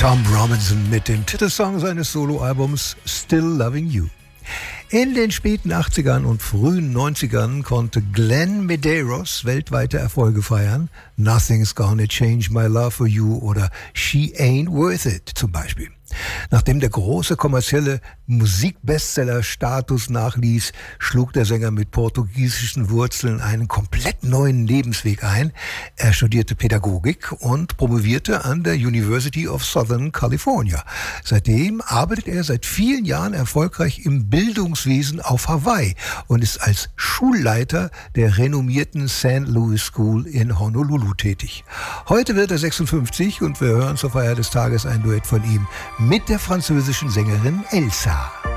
Tom Robinson mit dem Titelsong seines Soloalbums Still Loving You. In den späten 80ern und frühen 90ern konnte Glenn Medeiros weltweite Erfolge feiern. Nothing's Gonna Change My Love for You oder She Ain't Worth It zum Beispiel. Nachdem der große kommerzielle Musikbestseller-Status nachließ, schlug der Sänger mit portugiesischen Wurzeln einen komplett neuen Lebensweg ein. Er studierte Pädagogik und promovierte an der University of Southern California. Seitdem arbeitet er seit vielen Jahren erfolgreich im Bildungswesen auf Hawaii und ist als Schulleiter der renommierten St. Louis School in Honolulu tätig. Heute wird er 56 und wir hören zur Feier des Tages ein Duett von ihm mit der französischen Sängerin Elsa.